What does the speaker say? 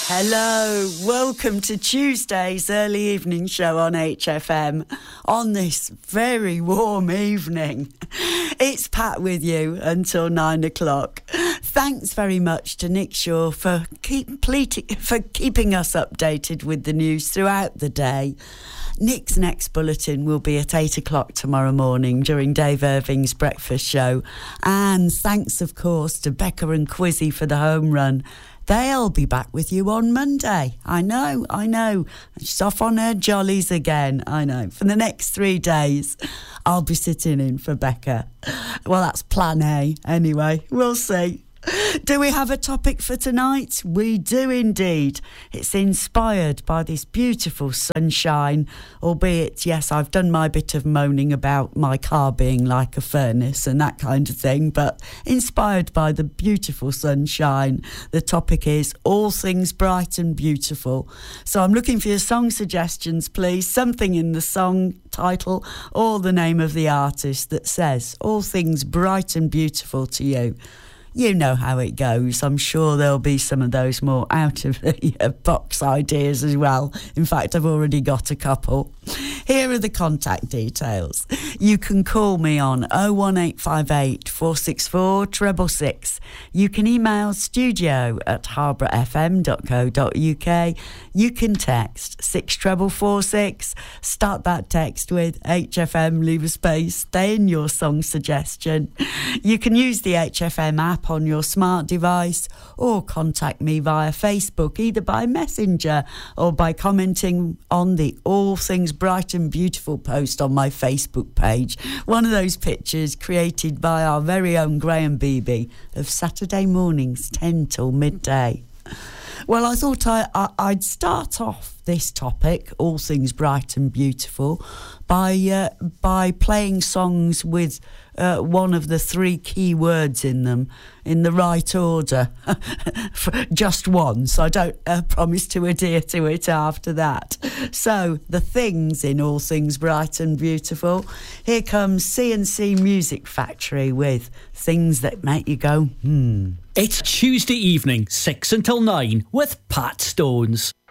Hello, welcome to Tuesday's early evening show on HFM on this very warm evening. It's Pat with you until 9 o'clock. Thanks very much to Nick Shaw for keeping us updated with the news throughout the day. Nick's next bulletin will be at 8 o'clock tomorrow morning during Dave Irving's breakfast show. And thanks, of course, to Becca and Quizzy for the home run. They'll be back with you on Monday. I know. She's off on her jollies again. I know. For the next 3 days, I'll be sitting in for Becca. Well, that's plan A. Anyway, we'll see. Do we have a topic for tonight? We do indeed. It's inspired by this beautiful sunshine, albeit, yes, I've done my bit of moaning about my car being like a furnace and that kind of thing, but inspired by the beautiful sunshine. The topic is all things bright and beautiful. So I'm looking for your song suggestions, please. Something in the song title or the name of the artist that says all things bright and beautiful to you. You know how it goes. I'm sure there'll be some of those more out of the box ideas as well. In fact, I've already got a couple. Here are the contact details. You can call me on 01858 464 666. You can email studio@harbourfm.co.uk. You can text 64446. Start that text with HFM, leave a space, stay in your song suggestion. You can use the HFM app on your smart device or contact me via Facebook, either by Messenger or by commenting on the All Things Bright and Beautiful post on my Facebook page. One of those pictures created by our very own Graham Beebe of Saturday mornings 10 till midday. Well, I thought I'd start off this topic, all things bright and beautiful, by playing songs with one of the 3 key words in them in the right order. Just one, so I don't promise to adhere to it after that. So, the things in all things bright and beautiful. Here comes C&C Music Factory with Things That Make You Go, It's Tuesday evening, 6 until 9, with Pat Stones.